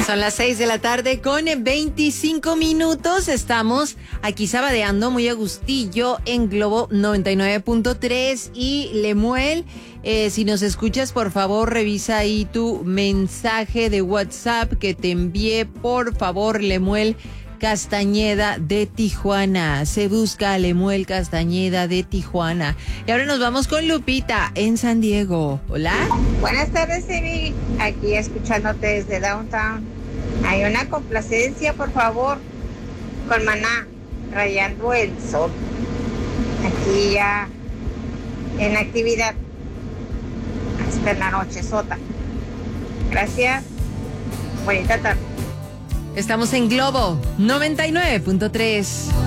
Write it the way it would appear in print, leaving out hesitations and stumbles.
Son las 6 de la tarde con 25 minutos. Estamos aquí sabadeando muy a gustillo en Globo 99.3 y Lemuel. Si nos escuchas, por favor, revisa ahí tu mensaje de WhatsApp que te envié, por favor, Lemuel Castañeda de Tijuana. Se busca a Lemuel Castañeda de Tijuana. Y ahora nos vamos con Lupita en San Diego. Hola. Buenas tardes, Emi. Aquí escuchándote desde Downtown. Hay una complacencia, por favor, con Maná, Rayando el Sol. Aquí ya en actividad hasta la noche sota. Gracias. Bonita tarde. Estamos en Globo 99.3.